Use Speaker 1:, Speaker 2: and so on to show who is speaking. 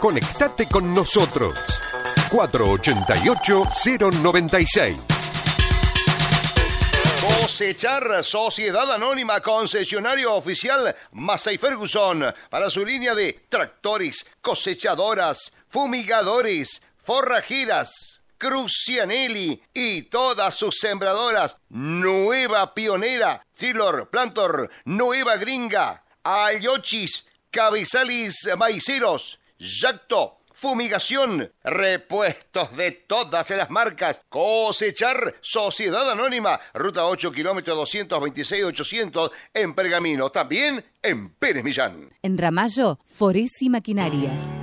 Speaker 1: Conectate con nosotros. 488-096.
Speaker 2: Cosechar, Sociedad Anónima, concesionario oficial Massey Ferguson para su línea de tractores, cosechadoras, fumigadores, forrajeras, Crucianelli y todas sus sembradoras. Nueva Pionera, Trilor, Plantor, Nueva Gringa, Ayochis, Cabezales Maiceros, Yacto, fumigación, repuestos de todas las marcas. Cosechar, Sociedad Anónima, ruta 8, kilómetro 226-800 en Pergamino, también en Pérez Millán.
Speaker 3: En Ramallo, Foresi Maquinarias.